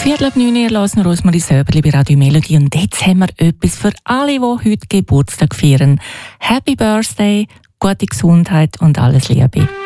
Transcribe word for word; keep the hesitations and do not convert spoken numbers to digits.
Viertel ab neun Uhr hören wir Rosmarie Söberli bei Radio Melodie. Und jetzt haben wir etwas für alle, die heute Geburtstag feiern. Happy Birthday, gute Gesundheit und alles Liebe.